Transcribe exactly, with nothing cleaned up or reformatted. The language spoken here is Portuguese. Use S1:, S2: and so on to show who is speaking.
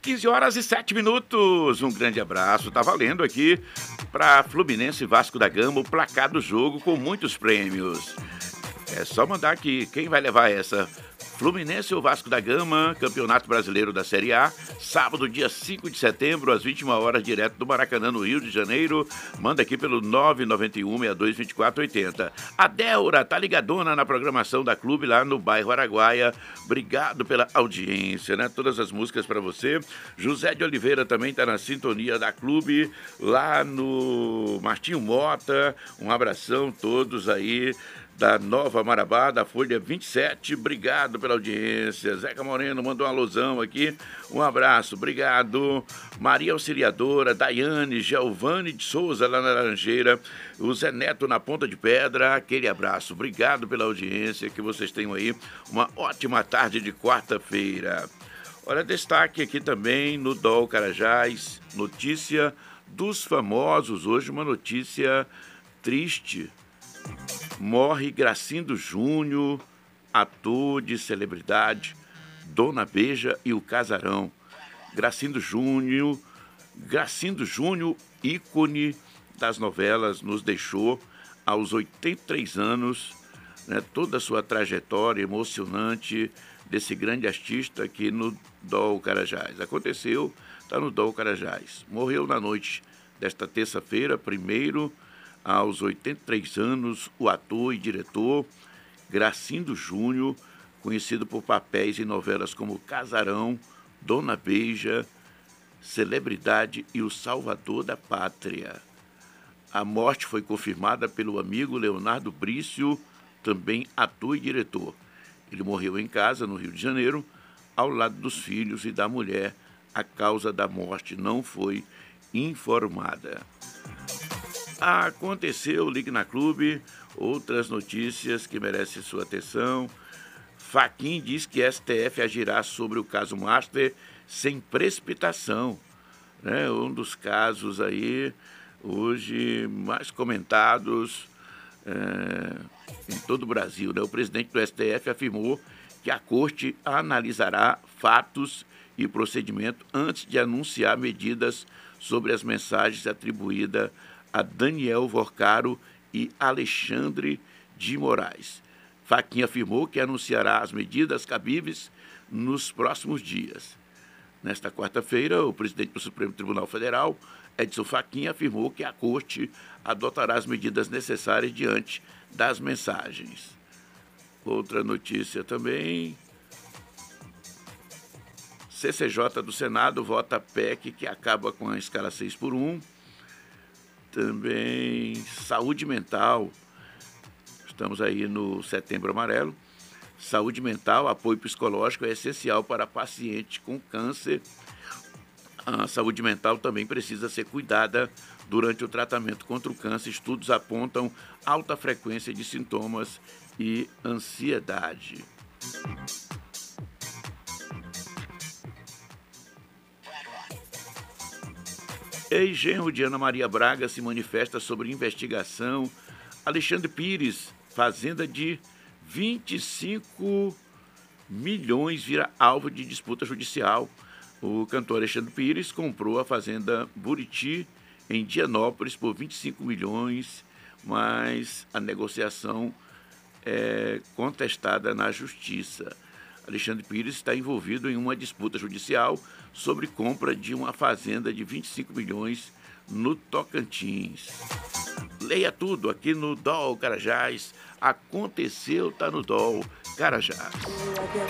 S1: quinze horas e sete minutos. Um grande abraço. Tá valendo aqui para Fluminense e Vasco da Gama o placar do jogo com muitos prêmios. É só mandar aqui quem vai levar essa. Fluminense ou Vasco da Gama, Campeonato Brasileiro da Série A, sábado, dia cinco de setembro, às vinte e uma horas, direto do Maracanã, no Rio de Janeiro. Manda aqui pelo nove nove um, seis dois, dois quatro oito zero. A Débora tá ligadona na programação da Clube lá no bairro Araguaia. Obrigado pela audiência, né? Todas as músicas para você. José de Oliveira também tá na sintonia da Clube, lá no Martinho Mota. Um abração todos aí da Nova Marabá, da Folha vinte e sete, obrigado pela audiência. Zeca Moreno mandou uma alusão aqui, um abraço, obrigado. Maria Auxiliadora, Daiane, Giovanni de Souza, lá na Laranjeira, o Zé Neto na Ponta de Pedra, aquele abraço, obrigado pela audiência, que vocês tenham aí uma ótima tarde de quarta-feira. Olha, destaque aqui também no D O L Carajás, notícia dos famosos, hoje uma notícia triste. Morre Gracindo Júnior, ator de celebridade, Dona Beija e o Casarão. Gracindo Júnior, Gracindo Júnior, ícone das novelas, nos deixou aos oitenta e três anos, né, toda a sua trajetória emocionante desse grande artista aqui no D O L Carajás. Aconteceu, está no D O L Carajás. Morreu na noite desta terça-feira, primeiro, aos oitenta e três anos, o ator e diretor Gracindo Júnior, conhecido por papéis em novelas como Casarão, Dona Beija, Celebridade e O Salvador da Pátria. A morte foi confirmada pelo amigo Leonardo Brício, também ator e diretor. Ele morreu em casa, no Rio de Janeiro, ao lado dos filhos e da mulher. A causa da morte não foi informada. Aconteceu, ligue na Clube, outras notícias que merecem sua atenção. Fachin diz que S T F agirá sobre o caso Master sem precipitação, né? Um dos casos aí, hoje, mais comentados é, em todo o Brasil, né? O presidente do S T F afirmou que a Corte analisará fatos e procedimento antes de anunciar medidas sobre as mensagens atribuídas a Daniel Vorcaro e Alexandre de Moraes. Fachin afirmou que anunciará as medidas cabíveis nos próximos dias. Nesta quarta-feira, o presidente do Supremo Tribunal Federal, Edson Fachin, afirmou que a Corte adotará as medidas necessárias diante das mensagens. Outra notícia também. C C J do Senado vota P E C que acaba com a escala seis por um. Também saúde mental, estamos aí no Setembro Amarelo. Saúde mental, apoio psicológico é essencial para paciente com câncer. A saúde mental também precisa ser cuidada durante o tratamento contra o câncer. Estudos apontam alta frequência de sintomas e ansiedade. Ex-genro de Ana Maria Braga se manifesta sobre investigação. Alexandre Pires, fazenda de vinte e cinco milhões vira alvo de disputa judicial. O cantor Alexandre Pires comprou a fazenda Buriti, em Dianópolis, por vinte e cinco milhões, mas a negociação é contestada na justiça. Alexandre Pires está envolvido em uma disputa judicial sobre compra de uma fazenda de vinte e cinco milhões no Tocantins. Leia tudo aqui no D O L Carajás. Aconteceu, tá no D O L Carajás.